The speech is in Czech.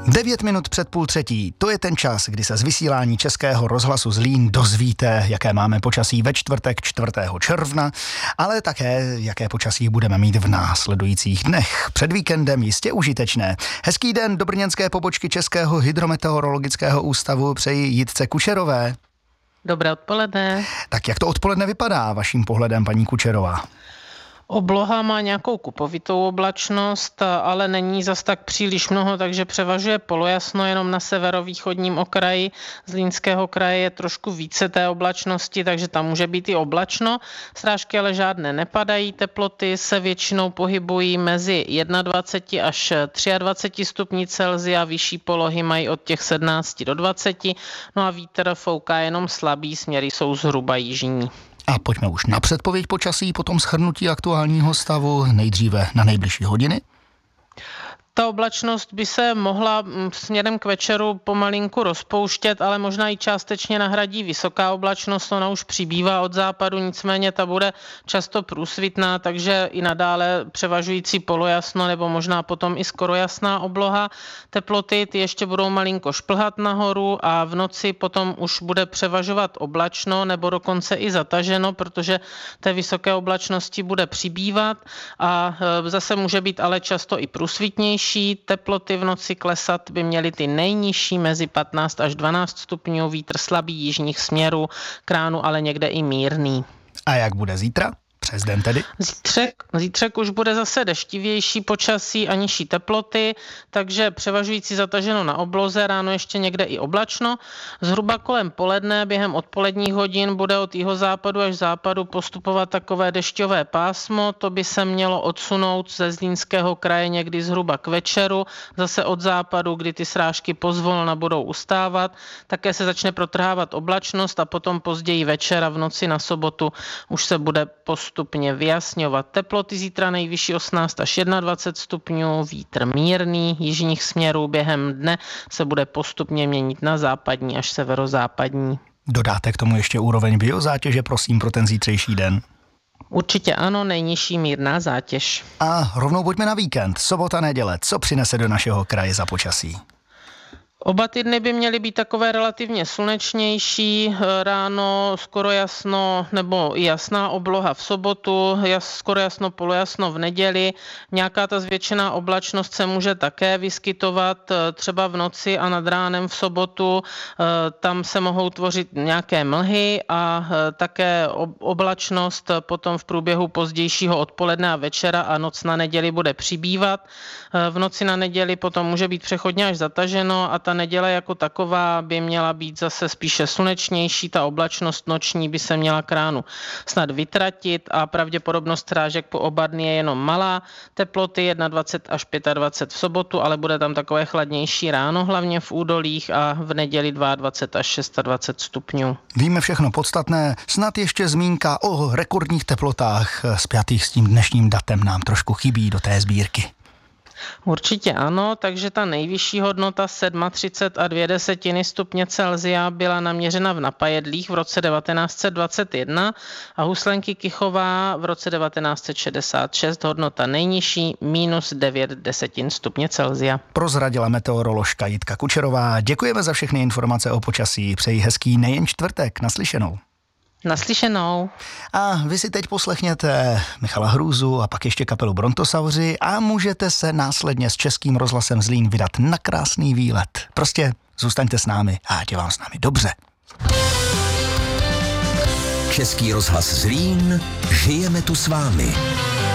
9 minut před 2:30, to je ten čas, kdy se z vysílání Českého rozhlasu Zlín dozvíte, jaké máme počasí ve čtvrtek 4. června, ale také, jaké počasí budeme mít v následujících dnech. Před víkendem jistě užitečné. Hezký den do brněnské pobočky Českého hydrometeorologického ústavu přeji Jitce Kučerové. Dobré odpoledne. Tak jak to odpoledne vypadá vaším pohledem, paní Kučerová? Obloha má nějakou kupovitou oblačnost, ale není zas tak příliš mnoho, takže převažuje polojasno jenom na severovýchodním okraji Zlínského kraje je trošku více té oblačnosti, takže tam může být i oblačno. Srážky ale žádné nepadají, teploty se většinou pohybují mezi 21 až 23 stupni Celsia, vyšší polohy mají od těch 17 do 20, no a vítr fouká jenom slabý, směry jsou zhruba jižní. A pojďme už na předpověď počasí, potom shrnutí aktuálního stavu, nejdříve na nejbližší hodiny. Ta oblačnost by se mohla směrem k večeru pomalinku rozpouštět, ale možná i částečně nahradí vysoká oblačnost, ona už přibývá od západu, nicméně ta bude často průsvitná, takže i nadále převažující polojasno nebo možná potom i skoro jasná obloha. Teploty ty ještě budou malinko šplhat nahoru a v noci potom už bude převažovat oblačno nebo dokonce i zataženo, protože té vysoké oblačnosti bude přibývat a zase může být ale často i průsvitnější. Teploty v noci klesat by měly ty nejnižší mezi 15 až 12 stupňů, vítr slabý jižních směrů, k ránu ale někde i mírný. A jak bude zítra? Přes den tedy? Zítřek už bude zase deštivější počasí a nižší teploty, takže převažující zataženo na obloze, ráno ještě někde i oblačno. Zhruba kolem poledne během odpoledních hodin bude od jihozápadu až západu postupovat takové dešťové pásmo, to by se mělo odsunout ze Zlínského kraje někdy zhruba k večeru, zase od západu, kdy ty srážky pozvolna budou ustávat, také se začne protrhávat oblačnost a potom později večer a v noci na sobotu už se bude postupně vyjasňovat. Teploty zítra nejvyšší 18 až 21 stupňů, vítr mírný, jižních směrů během dne se bude postupně měnit na západní až severozápadní. Dodáte k tomu ještě úroveň biozátěže, prosím, pro ten zítřejší den? Určitě ano, nejnižší mírná zátěž. A rovnou pojďme na víkend, sobota, neděle, co přinese do našeho kraje za počasí? Oba ty dny by měly být takové relativně slunečnější, ráno skoro jasno nebo jasná obloha v sobotu, skoro jasno, polojasno v neděli. Nějaká ta zvětšená oblačnost se může také vyskytovat třeba v noci a nad ránem v sobotu. Tam se mohou tvořit nějaké mlhy a také oblačnost potom v průběhu pozdějšího odpoledne a večera a noc na neděli bude přibývat. V noci na neděli potom může být přechodně až zataženo a ta neděle jako taková by měla být zase spíše slunečnější, ta oblačnost noční by se měla k ránu snad vytratit a pravděpodobnost srážek po oba dny je jenom malá. Teploty 21 až 25 v sobotu, ale bude tam takové chladnější ráno, hlavně v údolích a v neděli 22 až 26 stupňů. Víme všechno podstatné, snad ještě zmínka o rekordních teplotách spjatých s tím dnešním datem nám trošku chybí do té sbírky. Určitě ano, takže ta nejvyšší hodnota 37,2 stupně Celsia byla naměřena v Napajedlích v roce 1921 a Huslenky Kychová v roce 1966, hodnota nejnižší -9 stupně Celsia. Prozradila meteoroložka Jitka Kučerová. Děkujeme za všechny informace o počasí. Přeji hezký nejen čtvrtek. Naslyšenou. Naslyšenou. A vy si teď poslechněte Michala Hrůzu a pak ještě kapelu Brontosauři a můžete se následně s Českým rozhlasem Zlín vydat na krásný výlet. Prostě zůstaňte s námi a ať je vám s námi dobře. Český rozhlas Zlín, žijeme tu s vámi.